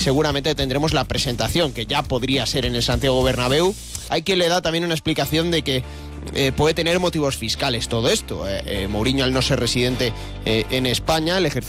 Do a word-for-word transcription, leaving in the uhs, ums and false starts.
seguramente tendremos la presentación, que ya podría ser en el Santiago Bernabéu. Hay quien le da también una explicación de que eh, puede tener motivos fiscales todo esto. Eh, eh, Mourinho, al no ser residente eh, en España, el ejercicio